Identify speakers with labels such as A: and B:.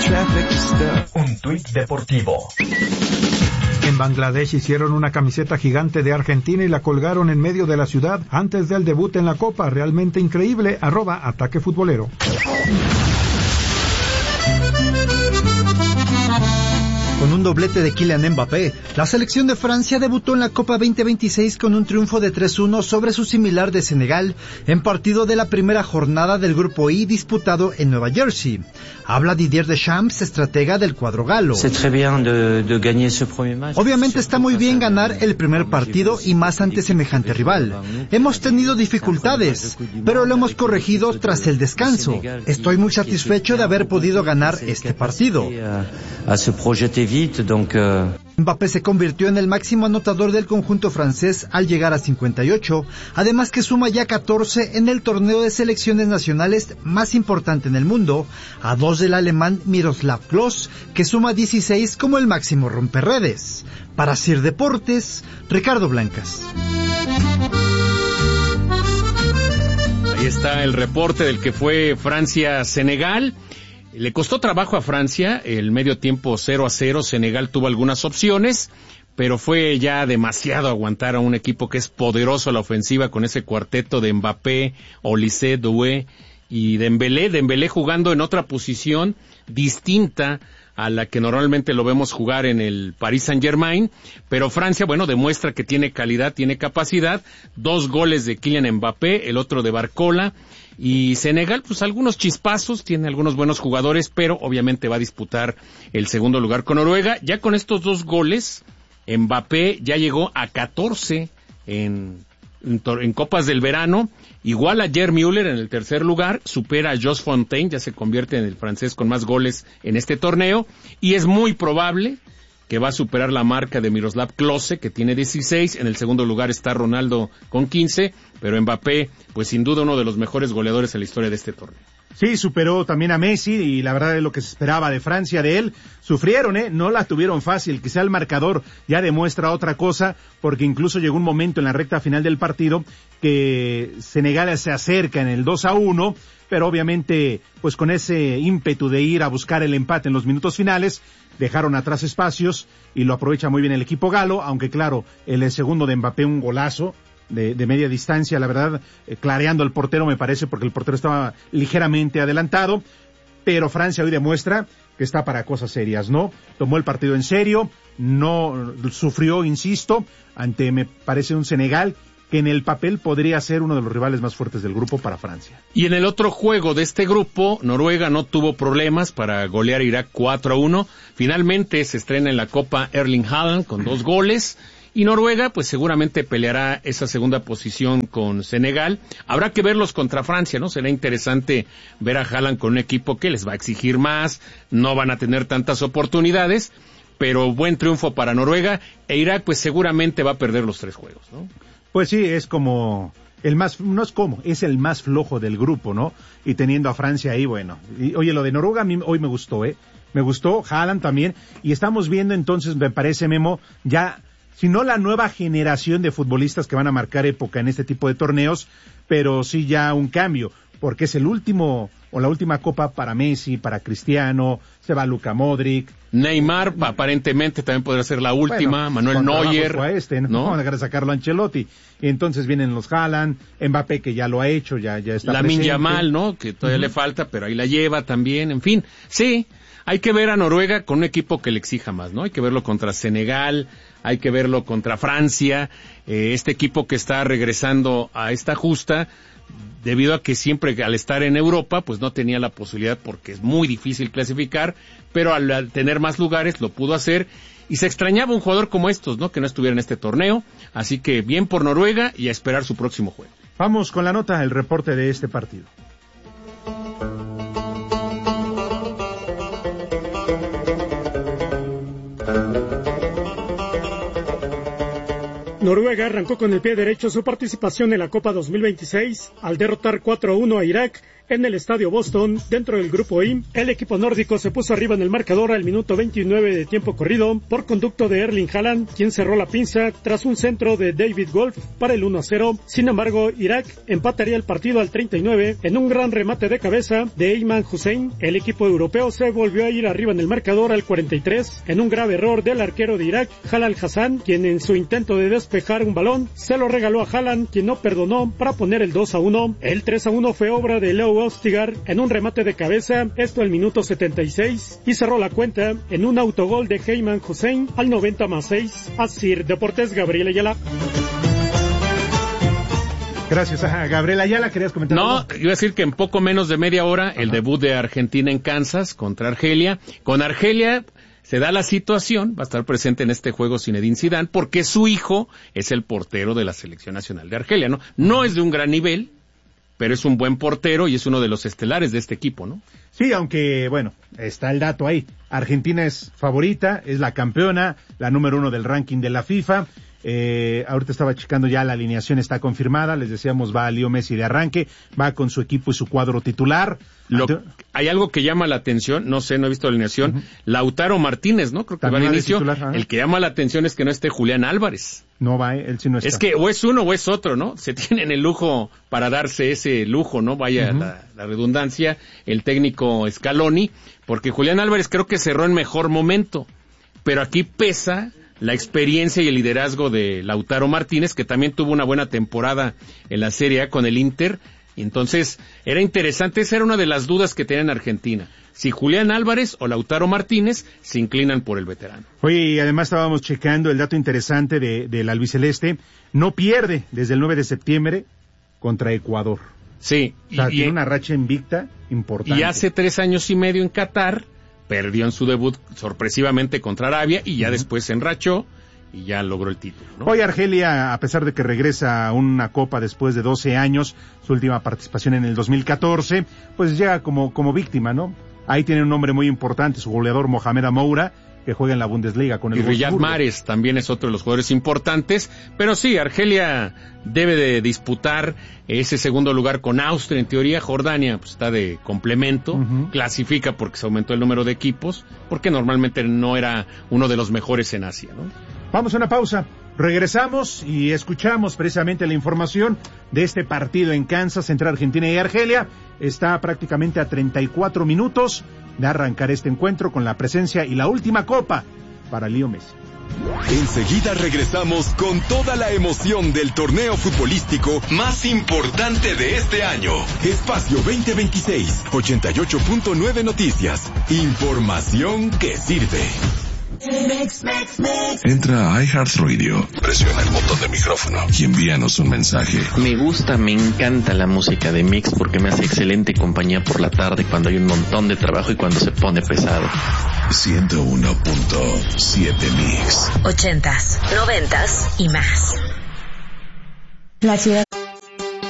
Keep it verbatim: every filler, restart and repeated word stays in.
A: Un tuit deportivo.
B: En Bangladesh hicieron una camiseta gigante de Argentina y la colgaron en medio de la ciudad antes del debut en la Copa. Realmente increíble. Arroba Ataque Futbolero.
C: Con un doblete de Kylian Mbappé, la selección de Francia debutó en la Copa veinte veintiséis con un triunfo de tres uno sobre su similar de Senegal en partido de la primera jornada del Grupo I disputado en Nueva Jersey. Habla Didier Deschamps, estratega del cuadro galo. Obviamente está muy bien ganar el primer partido y más ante semejante rival. Hemos tenido dificultades, pero lo hemos corregido tras el descanso. Estoy muy satisfecho de haber podido ganar este partido. Mbappé se convirtió en el máximo anotador del conjunto francés al llegar a cincuenta y ocho, además que suma ya catorce en el torneo de selecciones nacionales más importante en el mundo, a dos del alemán Miroslav Klose, que suma dieciséis como el máximo romperredes. Para Sir Deportes, Ricardo Blancas.
D: Ahí está el reporte del que fue Francia-Senegal. Le costó trabajo a Francia, el medio tiempo cero a cero, Senegal tuvo algunas opciones, pero fue ya demasiado aguantar a un equipo que es poderoso a la ofensiva con ese cuarteto de Mbappé, Olise, Doué y Dembélé, Dembélé jugando en otra posición distinta a la que normalmente lo vemos jugar en el Paris Saint-Germain, pero Francia, bueno, demuestra que tiene calidad, tiene capacidad, dos goles de Kylian Mbappé, el otro de Barcola, y Senegal, pues algunos chispazos, tiene algunos buenos jugadores, pero obviamente va a disputar el segundo lugar con Noruega. Ya con estos dos goles, Mbappé ya llegó a catorce en, en, en Copas del Verano, igual a Gerd Müller en el tercer lugar, supera a Jos Fontaine, ya se convierte en el francés con más goles en este torneo, y es muy probable que va a superar la marca de Miroslav Klose, que tiene dieciséis, en el segundo lugar está Ronaldo con quince, pero Mbappé, pues sin duda uno de los mejores goleadores en la historia de este torneo.
E: Sí, superó también a Messi, y la verdad es lo que se esperaba de Francia de él. Sufrieron, ¿eh? No la tuvieron fácil. Quizá el marcador ya demuestra otra cosa, porque incluso llegó un momento en la recta final del partido que Senegal se acerca en el dos a uno, pero obviamente, pues con ese ímpetu de ir a buscar el empate en los minutos finales, dejaron atrás espacios y lo aprovecha muy bien el equipo galo, aunque claro, el segundo de Mbappé, un golazo de, de media distancia, la verdad, eh, clareando al portero me parece, porque el portero estaba ligeramente adelantado, pero Francia hoy demuestra que está para cosas serias, ¿no? Tomó el partido en serio, no sufrió, insisto, ante, me parece, un Senegal que en el papel podría ser uno de los rivales más fuertes del grupo para Francia.
D: Y en el otro juego de este grupo, Noruega no tuvo problemas para golear a Irak cuatro a uno. Finalmente se estrena en la Copa Erling Haaland con dos goles. Y Noruega, pues seguramente peleará esa segunda posición con Senegal. Habrá que verlos contra Francia, ¿no? Será interesante ver a Haaland con un equipo que les va a exigir más, no van a tener tantas oportunidades, pero buen triunfo para Noruega. E Irak, pues seguramente va a perder los tres juegos, ¿no?
E: Pues sí, es como el más, no es como, es el más flojo del grupo, ¿no? Y teniendo a Francia ahí, bueno. Y, oye, lo de Noruega a mí hoy me gustó, ¿eh? Me gustó, Haaland también. Y estamos viendo entonces, me parece, Memo, ya, si no la nueva generación de futbolistas que van a marcar época en este tipo de torneos, pero sí ya un cambio, porque es el último, o la última copa para Messi, para Cristiano, se va Luka Modric.
D: Neymar, aparentemente también podrá ser la última, bueno, Manuel Neuer,
E: a este, ¿no? ¿no? Van a dejar de sacarlo a Ancelotti. Y entonces vienen los Haaland, Mbappé que ya lo ha hecho, ya, ya está
D: Lamine Yamal, ¿no? Que todavía uh-huh. le falta, pero ahí la lleva también, en fin. Sí, hay que ver a Noruega con un equipo que le exija más, ¿no? Hay que verlo contra Senegal, hay que verlo contra Francia, eh, este equipo que está regresando a esta justa, debido a que siempre al estar en Europa, pues no tenía la posibilidad porque es muy difícil clasificar, pero al, al tener más lugares lo pudo hacer, y se extrañaba un jugador como estos, ¿no? Que no estuviera en este torneo, así que bien por Noruega y a esperar su próximo juego.
E: Vamos con la nota, el reporte de este partido.
F: Noruega arrancó con el pie derecho su participación en la Copa dos mil veintiséis al derrotar cuatro a uno a Irak en el estadio Boston, dentro del grupo I. El equipo nórdico se puso arriba en el marcador al minuto veintinueve de tiempo corrido por conducto de Erling Haaland, quien cerró la pinza tras un centro de David Wolf para el uno a cero. Sin embargo, Irak empataría el partido al treinta y nueve en un gran remate de cabeza de Ayman Hussein. El equipo europeo se volvió a ir arriba en el marcador al cuarenta y tres en un grave error del arquero de Irak, Jalal Hassan, quien en su intento de despejar un balón se lo regaló a Haaland, quien no perdonó para poner el dos a uno. El tres a uno fue obra de Leo Ostigar en un remate de cabeza, esto al minuto setenta y seis, y cerró la cuenta en un autogol de Ayman Hussein al noventa más seis. Asir Deportes, Gabriel Ayala.
E: Gracias a Gabriel Ayala, ¿querías comentar
D: No,
E: algo?
D: iba a decir que en poco menos de media hora el Ajá. debut de Argentina en Kansas contra Argelia. Con Argelia se da la situación, va a estar presente en este juego Zinedine Zidane, porque su hijo es el portero de la Selección Nacional de Argelia, ¿no? No es de un gran nivel, pero es un buen portero y es uno de los estelares de este equipo, ¿no?
E: Sí, aunque, bueno, está el dato ahí. Argentina es favorita, es la campeona, la número uno del ranking de la FIFA. Eh, ahorita estaba checando ya la alineación, está confirmada, les decíamos va a Leo Messi de arranque, va con su equipo y su cuadro titular.
D: Lo, hay algo que llama la atención, no sé, no he visto la alineación, uh-huh. Lautaro Martínez, ¿no? Creo que va al inicio. Titular, el que llama la atención es que no esté Julián Álvarez.
E: No va, él sí no está.
D: Es que o es uno o es otro, ¿no? Se tienen el lujo para darse ese lujo, ¿no? Vaya uh-huh. la, la redundancia, el técnico Scaloni, porque Julián Álvarez creo que cerró en mejor momento, pero aquí pesa la experiencia y el liderazgo de Lautaro Martínez, que también tuvo una buena temporada en la Serie A con el Inter. Entonces, era interesante, esa era una de las dudas que tenía en Argentina. Si Julián Álvarez o Lautaro Martínez se inclinan por el veterano.
E: Oye, y además estábamos checando el dato interesante de, de la albiceleste. No pierde desde el nueve de septiembre contra Ecuador.
D: Sí.
E: O sea,
D: y,
E: tiene
D: y,
E: una racha invicta importante.
D: Y hace tres años y medio en Qatar perdió en su debut sorpresivamente contra Arabia y ya uh-huh. después se enrachó y ya logró el título, ¿no?
E: Hoy Argelia, a pesar de que regresa a una copa después de doce años, su última participación en el dos mil catorce, pues llega como, como víctima, ¿no? Ahí tiene un nombre muy importante, su goleador Mohamed Amoura, que juega en la Bundesliga con el
D: Y Riyad Mahrez también es otro de los jugadores importantes, pero sí, Argelia debe de disputar ese segundo lugar con Austria, en teoría. Jordania pues, está de complemento, uh-huh. clasifica porque se aumentó el número de equipos, porque normalmente no era uno de los mejores en Asia, ¿no?
E: Vamos a una pausa, regresamos y escuchamos precisamente la información de este partido en Kansas entre Argentina y Argelia. Está prácticamente a treinta y cuatro minutos de arrancar este encuentro con la presencia y la última copa para Leo Messi.
A: Enseguida regresamos con toda la emoción del torneo futbolístico más importante de este año. Espacio veinte veintiséis, ochenta y ocho punto nueve Noticias. Información que sirve.
G: Entra a iHeartRadio, presiona el botón de micrófono y envíanos un mensaje.
H: Me gusta, me encanta la música de Mix porque me hace excelente compañía por la tarde cuando hay un montón de trabajo y cuando se pone pesado.
G: ciento uno punto siete Mix.
I: Ochentas, noventas y más. La ciudad.